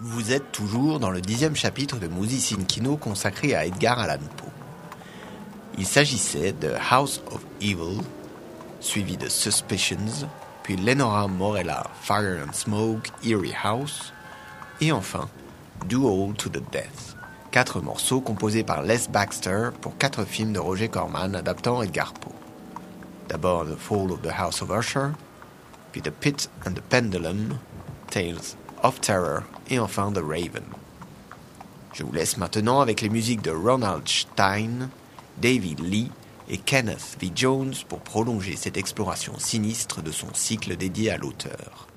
Vous êtes toujours dans le 10e chapitre de Musicin Kino consacré à Edgar Allan Poe. Il s'agissait de House of Evil, suivi de Suspicions, puis Lenora Morella, Fire and Smoke, Eerie House, et enfin Duel to the Death, 4 morceaux composés par Les Baxter pour 4 films de Roger Corman adaptant Edgar Poe. D'abord The Fall of the House of Usher, puis The Pit and the Pendulum, Tales of Terror et enfin The Raven. Je vous laisse maintenant avec les musiques de Ronald Stein, David Lee et Kenneth V. Jones pour prolonger cette exploration sinistre de son cycle dédié à l'auteur.